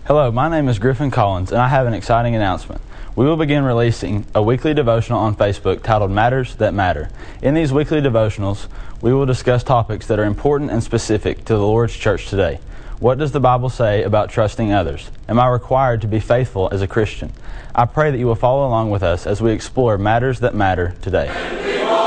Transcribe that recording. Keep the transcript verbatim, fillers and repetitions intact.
Hello, my name is Griffin Collins, and I have an exciting announcement. We will begin releasing a weekly devotional on Facebook titled Matters That Matter. In these weekly devotionals, we will discuss topics that are important and specific to the Lord's church today. What does the Bible say about trusting others? Am I required to be faithful as a Christian? I pray that you will follow along with us as we explore matters that matter today.